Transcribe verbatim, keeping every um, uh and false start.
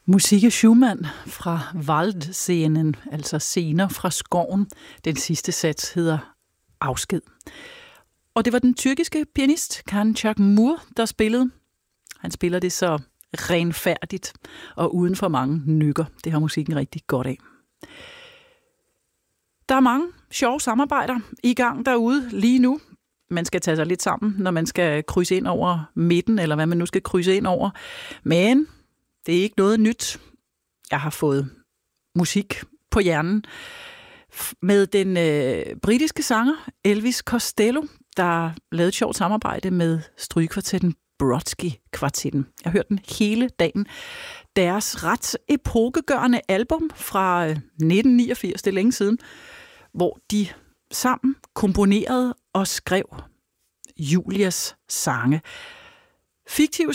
Musik af Schumann fra Waldscenen, altså scener fra skoven. Den sidste sats hedder Afsked. Og det var den tyrkiske pianist Can Çakmur, der spillede. Han spiller det så renfærdigt og uden for mange nykker. Det har musikken rigtig godt af. Der er mange sjove samarbejder i gang derude lige nu. Man skal tage sig lidt sammen, når man skal krydse ind over midten, eller hvad man nu skal krydse ind over. Men det er ikke noget nyt. Jeg har fået musik på hjernen med den øh, britiske sanger Elvis Costello, der lavede et sjovt samarbejde med strygekvartetten Brodsky-kvartetten. Jeg har hørt den hele dagen. Deres ret epokegørende album fra nitten niogfirs, det er længe siden, hvor de sammen komponerede og skrev Julias sange. Fiktive